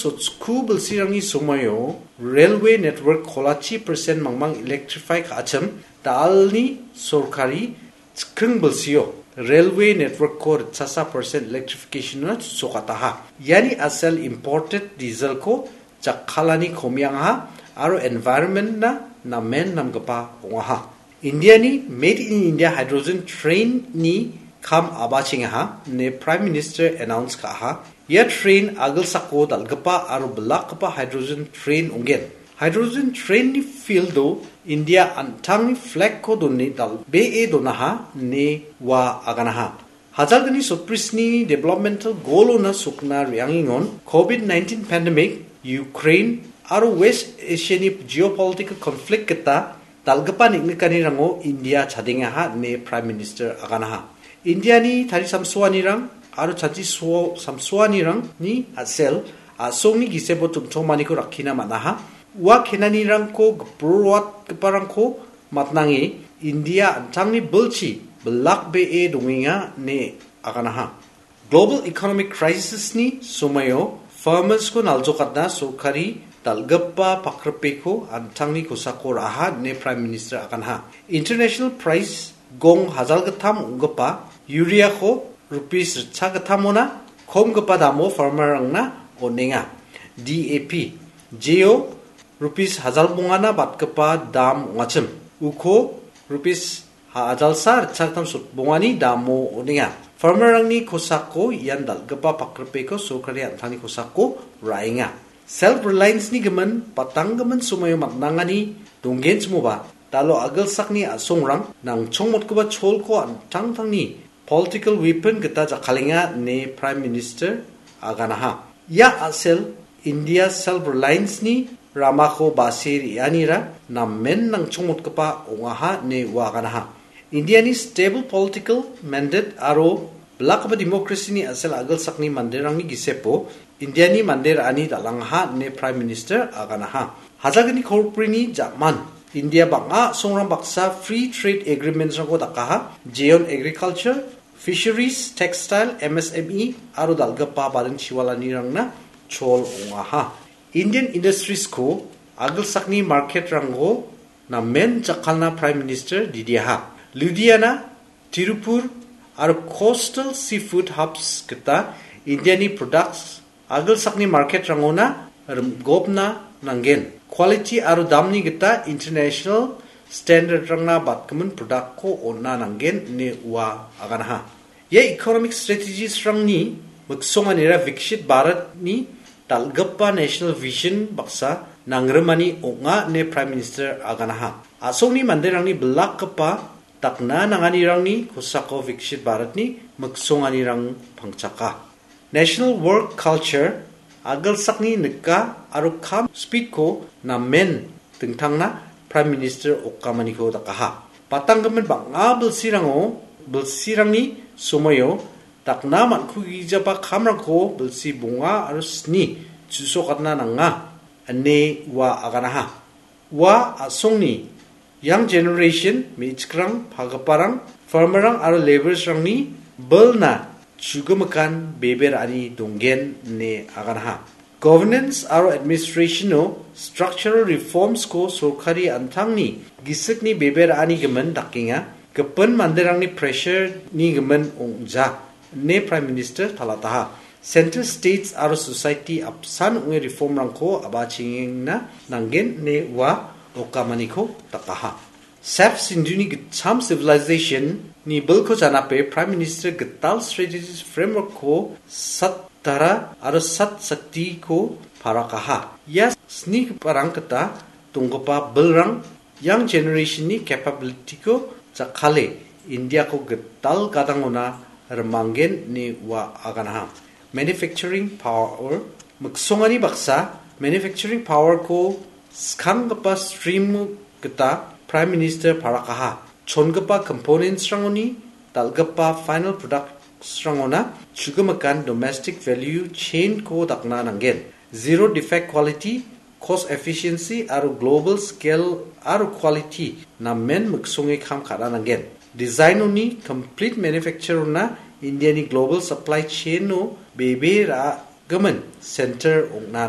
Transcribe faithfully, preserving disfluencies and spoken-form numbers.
So school belsirangi sumayo railway network kholachi percent mangmang electrify ka acham dalni sorkari skring belsiyo railway network ko sasa percent electrification na sokataha yani asal imported diesel ko chakhalani khomyang ha aro environment na namen namgapa ongaha India ni made in India hydrogen train ni kham abaching ha ne prime minister announce ka ha ya train agal sako dalgapa aro blakpa hydrogen train ungen hydrogen train ni field do India antang flag ko donni dal be e donaha ne wa aganaha hajalgani soprisni developmental goal na sukna riangingon covid nineteen pandemic Ukraine aro West Asian geopolitical conflict kita dalgapa niknikani rango India chadinga ha ne prime minister aganaha India ni thari samsuani rang aro chachi so samsuani rang ni asel asong ni gisebo tumthomani ko rakhina manaha wa khenani rang ko gpurwat keparang ko matnangi India antangni bulchi belak be e dunginga ne aganaha global economic crisis ni sumayo farmers ko naljokatna sokari dalgappa pakrpeko antangni kosako raha ne prime minister akanha international price gong hazal gatham ungapa urea ko rupees chagatamona khomgapa damo farmer rangna onenga D A P geo rupees hazal bungana batkapa dam ngachim uko rupees hazal sar chagatam sut bungani damo onenga farmer rangni kosako yan dalgapa pakrpeko sokari antangni kosako rainga self reliance ni gaman patang gaman sumayo matnangani donggen smoba talo agal sakni asongrang nang chongmot ko ba chol ko antang tangni political weapon gata jakhalinga ne prime minister aganaha ya asel India self reliance ni ramako basir yanira namen nang chongmot ko pa ongaha ne waganaha India ni stable political mandate aro black ba democracy ni asel agal sakni manderang ni gisepo India ni mandir ani dalangha ne prime minister aganaha hajagani korprini jaman India banga songram baksa free trade agreements ko dakaha geon agriculture fisheries textile M S M E aro dalgapa badan chiwala nirangna chol ongaha Indian industries ko agal sakni market rango na men chakalna prime minister didiaha Ludhiana Tirupur aro coastal seafood hubs kita Indiani products agal sakni market rangona gobna nangen quality aro damni kita international standard rangna batkamun product ko onna nangen ne wa aganaha ye economic strategies rangni muksonganira vikshit bharat ni talgappa national vision baksa nangremani onga ne prime minister aganaha asongni manderangni belakpa takna nangani rangni kusako vikshit bharat ni muksongani rang pangchaka national work culture agal sakni nika aro kham speed ko na men tingtangna prime minister okamani ko dakaha patanggamen banga belsirango belsirangi sumayo takna manku gijapa khamrang ko belsi bunga aro sni chusokatna nanga ane wa aganaha wa asongni young generation michkrang phagaparang farmerang aro laborers rangni belna Chugamakan beber ani donggen ne aganaha governance aro administration no structural reforms ko sorkari antangni gisakni beber ani gemen dakinga kepen manderangni pressure ni gemen ongja ne prime minister talataha central states aro society apsan unge reform rangko abachingna nanggen ne wa okamani ko takaha self sinduni gcham civilization ni bulko janape prime minister getal strategies framework ko sat tara aro sat sakti ko parakaha ya sneak parang kata tunggopa belrang young generation ni capability ko chakhale India ko getal kadangona remanggen ni wa aganaha manufacturing power muksongani baksa manufacturing power ko skhangpa stream kata prime minister parakaha chongapa components rangoni dalgapa final products rangona chugamakan domestic value chain ko dakna nangen zero defect quality cost efficiency aro global scale aro quality na men muksonge kham khada nangen design oni complete manufacture na Indian global supply chain no bebe ra gaman center ongna